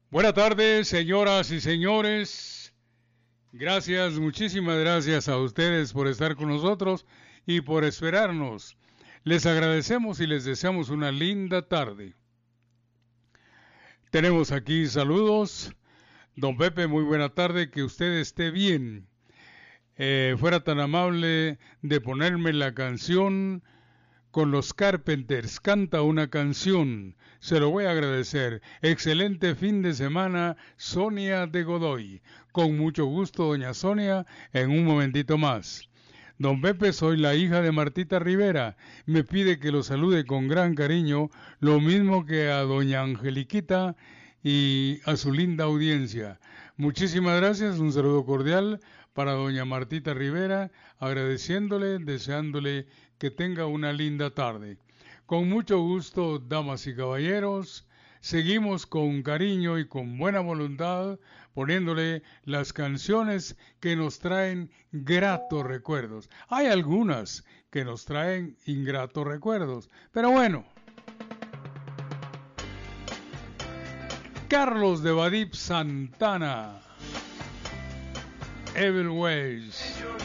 Buenas tardes, señoras y señores. Gracias, muchísimas gracias a ustedes por estar con nosotros y por esperarnos. Les agradecemos y les deseamos una linda tarde. Tenemos aquí saludos. Don Pepe, muy buena tarde, que usted esté bien. Fuera tan amable de ponerme la canción con los Carpenters. Canta una canción. Se lo voy a agradecer. Excelente fin de semana, Sonia de Godoy. Con mucho gusto, doña Sonia, en un momentito más. Don Pepe, soy la hija de Martita Rivera. Me pide que lo salude con gran cariño, lo mismo que a doña Angeliquita y a su linda audiencia. Muchísimas gracias, un saludo cordial para doña Martita Rivera, agradeciéndole, deseándole que tenga una linda tarde. Con mucho gusto, damas y caballeros, seguimos con cariño y con buena voluntad poniéndole las canciones que nos traen gratos recuerdos. Hay algunas que nos traen ingratos recuerdos, pero bueno. Carlos de Badip Santana, Evil Ways.